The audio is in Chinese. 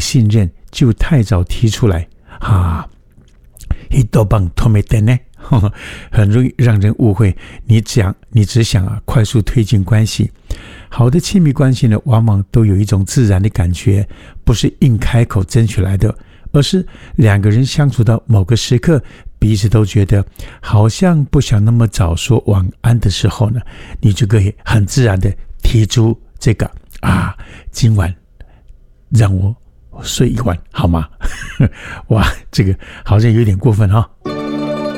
信任就太早提出来啊，一多棒托没等呢，很容易让人误会你只想快速推进关系。好的亲密关系呢，往往都有一种自然的感觉，不是硬开口争取来的，而是两个人相处到某个时刻，彼此都觉得好像不想那么早说晚安的时候呢，你就可以很自然的提出这个今晚让我睡一晚好吗？哇，这个好像有点过分